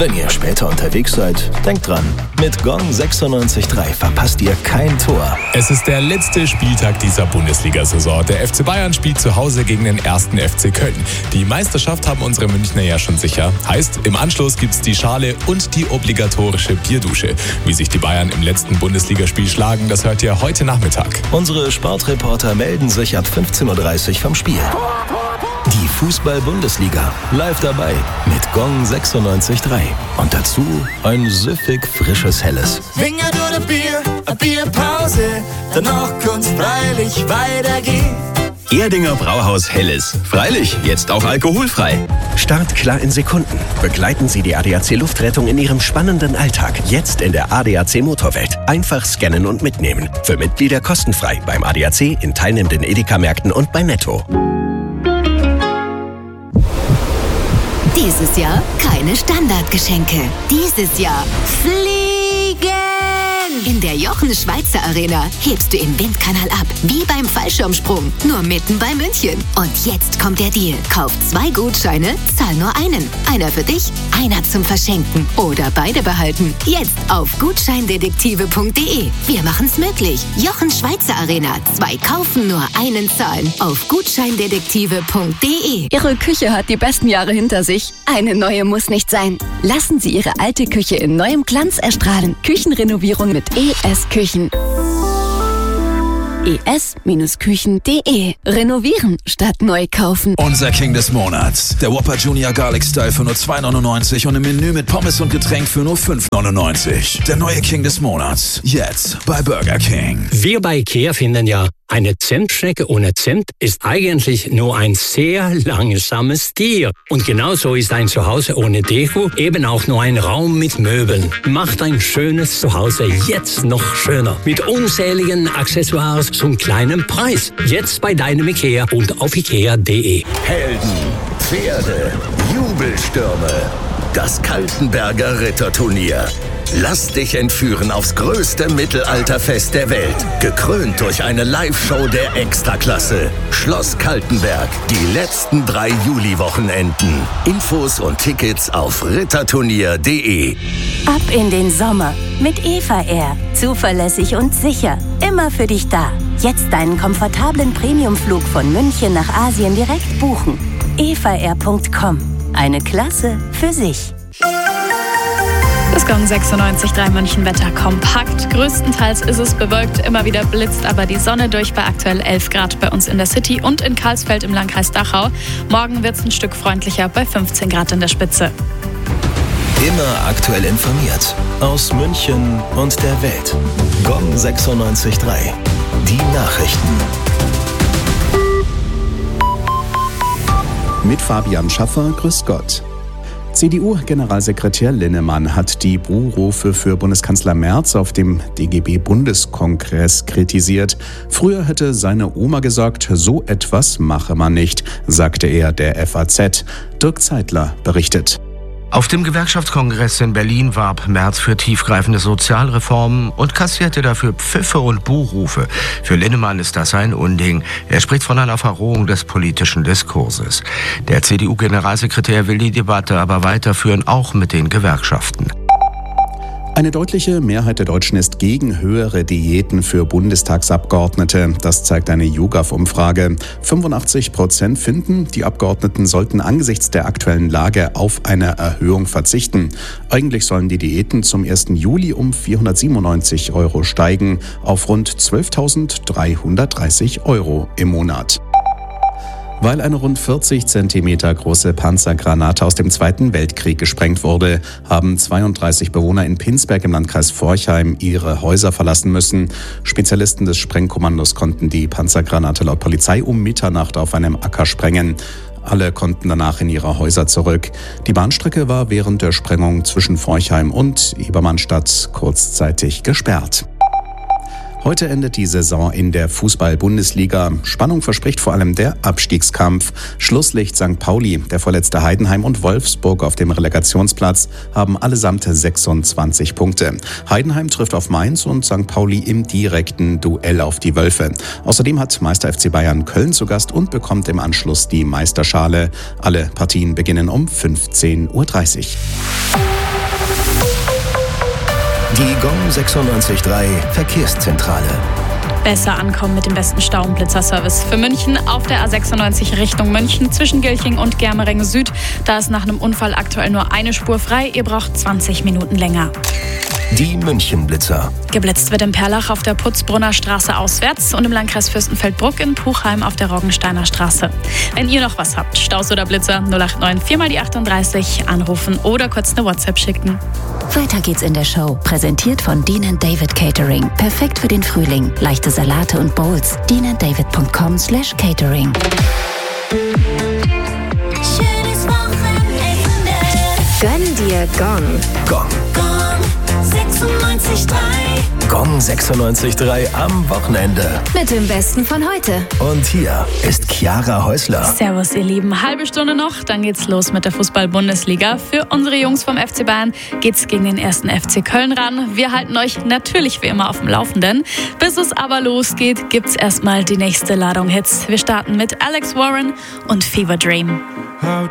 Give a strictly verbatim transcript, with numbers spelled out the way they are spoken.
Wenn ihr später unterwegs seid, denkt dran, mit Gong sechsundneunzig Komma drei verpasst ihr kein Tor. Es ist der letzte Spieltag dieser Bundesliga-Saison. Der F C Bayern spielt zu Hause gegen den ersten F C Köln. Die Meisterschaft haben unsere Münchner ja schon sicher. Heißt, im Anschluss gibt's die Schale und die obligatorische Bierdusche. Wie sich die Bayern im letzten Bundesligaspiel schlagen, das hört ihr heute Nachmittag. Unsere Sportreporter melden sich ab fünfzehn Uhr dreißig vom Spiel. Die Fußball-Bundesliga live dabei mit Gong sechsundneunzig Komma drei. Und dazu ein süffig frisches Helles. Finger durch ein Bier, eine Bierpause, danach kann's freilich weitergehen. Erdinger Brauhaus Helles. Freilich, jetzt auch alkoholfrei. Start klar in Sekunden. Begleiten Sie die A D A C Luftrettung in Ihrem spannenden Alltag. Jetzt in der A D A C Motorwelt. Einfach scannen und mitnehmen. Für Mitglieder kostenfrei beim A D A C, in teilnehmenden Edeka-Märkten und bei Netto. Dieses Jahr keine Standardgeschenke. Dieses Jahr fliegen! In der Jochen Schweizer Arena hebst du im Windkanal ab, wie beim Fallschirmsprung, nur mitten bei München. Und jetzt kommt der Deal. Kauf zwei Gutscheine, zahl nur einen. Einer für dich, einer zum Verschenken oder beide behalten. Jetzt auf gutscheindetektive punkt de. Wir machen's möglich. Jochen Schweizer Arena. Zwei kaufen, nur einen zahlen. Auf gutscheindetektive punkt de. Ihre Küche hat die besten Jahre hinter sich. Eine neue muss nicht sein. Lassen Sie Ihre alte Küche in neuem Glanz erstrahlen. Küchenrenovierung mit E S Küchen. E S Küchen punkt de. Renovieren statt neu kaufen. Unser King des Monats. Der Whopper Junior Garlic Style für nur zwei neunundneunzig und im Menü mit Pommes und Getränk für nur fünf neunundneunzig. Der neue King des Monats. Jetzt bei Burger King. Wir bei IKEA finden ja, eine Zentschnecke ohne Cent ist eigentlich nur ein sehr langsames Tier. Und genauso ist ein Zuhause ohne Deko eben auch nur ein Raum mit Möbeln. Macht ein schönes Zuhause jetzt noch schöner. Mit unzähligen Accessoires zum kleinen Preis. Jetzt bei deinem IKEA und auf ikea punkt de. Helden, Pferde, Jubelstürme. Das Kaltenberger Ritterturnier. Lass dich entführen aufs größte Mittelalterfest der Welt. Gekrönt durch eine Live-Show der Extraklasse. Schloss Kaltenberg. Die letzten drei Juli-Wochenenden. Infos und Tickets auf ritterturnier punkt de. Ab in den Sommer mit Eva Air. Zuverlässig und sicher. Immer für dich da. Jetzt deinen komfortablen Premiumflug von München nach Asien direkt buchen. eva air punkt com. Eine Klasse für sich. Das Gong sechsundneunzig Komma drei München Wetter kompakt. Größtenteils ist es bewölkt, immer wieder blitzt aber die Sonne durch bei aktuell elf Grad bei uns in der City und in Karlsfeld im Landkreis Dachau. Morgen wird es ein Stück freundlicher bei fünfzehn Grad in der Spitze. Immer aktuell informiert. Aus München und der Welt. Gong sechsundneunzig Komma drei. Die Nachrichten. Mit Fabian Schaffer, grüß Gott. C D U-Generalsekretär Linnemann hat die Buhrufe für Bundeskanzler Merz auf dem D G B-Bundeskongress kritisiert. Früher hätte seine Oma gesagt, so etwas mache man nicht, sagte er der F A Z. Dirk Zeitler berichtet. Auf dem Gewerkschaftskongress in Berlin warb Merz für tiefgreifende Sozialreformen und kassierte dafür Pfiffe und Buhrufe. Für Linnemann ist das ein Unding. Er spricht von einer Verrohung des politischen Diskurses. Der C D U-Generalsekretär will die Debatte aber weiterführen, auch mit den Gewerkschaften. Eine deutliche Mehrheit der Deutschen ist gegen höhere Diäten für Bundestagsabgeordnete. Das zeigt eine YouGov-Umfrage. fünfundachtzig Prozent finden, die Abgeordneten sollten angesichts der aktuellen Lage auf eine Erhöhung verzichten. Eigentlich sollen die Diäten zum ersten Juli um vierhundertsiebenundneunzig Euro steigen auf rund zwölftausenddreihundertdreißig Euro im Monat. Weil eine rund vierzig Zentimeter große Panzergranate aus dem Zweiten Weltkrieg gesprengt wurde, haben zweiunddreißig Bewohner in Pinsberg im Landkreis Forchheim ihre Häuser verlassen müssen. Spezialisten des Sprengkommandos konnten die Panzergranate laut Polizei um Mitternacht auf einem Acker sprengen. Alle konnten danach in ihre Häuser zurück. Die Bahnstrecke war während der Sprengung zwischen Forchheim und Ebermannstadt kurzzeitig gesperrt. Heute endet die Saison in der Fußball-Bundesliga. Spannung verspricht vor allem der Abstiegskampf. Schlusslicht Sankt Pauli, der vorletzte Heidenheim und Wolfsburg auf dem Relegationsplatz haben allesamt sechsundzwanzig Punkte. Heidenheim trifft auf Mainz und Sankt Pauli im direkten Duell auf die Wölfe. Außerdem hat Meister F C Bayern Köln zu Gast und bekommt im Anschluss die Meisterschale. Alle Partien beginnen um fünfzehn Uhr dreißig. Die Gong sechsundneunzig Komma drei Verkehrszentrale. Besser ankommen mit dem besten Stau- und Blitzerservice für München auf der A sechsundneunzig Richtung München zwischen Gilching und Germering Süd. Da ist nach einem Unfall aktuell nur eine Spur frei. Ihr braucht zwanzig Minuten länger. Die München-Blitzer. Geblitzt wird in Perlach auf der Putzbrunner Straße auswärts und im Landkreis Fürstenfeldbruck in Puchheim auf der Roggensteiner Straße. Wenn ihr noch was habt, Staus oder Blitzer, null acht neun vier mal die achtunddreißig, anrufen oder kurz eine WhatsApp schicken. Weiter geht's in der Show. Präsentiert von Dean and David Catering. Perfekt für den Frühling. Leichte Salate und Bowls. dean and david punkt com slash catering. Schönes Wochenende. Gönn dir Gong. Gong. Gong sechsundneunzig Komma drei. Gong sechsundneunzig Komma drei am Wochenende. Mit dem Besten von heute. Und hier ist Chiara Häusler. Servus ihr Lieben, halbe Stunde noch, dann geht's los mit der Fußball-Bundesliga. Für unsere Jungs vom F C Bayern geht's gegen den ersten F C Köln ran. Wir halten euch natürlich wie immer auf dem Laufenden. Bis es aber losgeht, gibt's erstmal die nächste Ladung Hits. Wir starten mit Alex Warren und Fever Dream.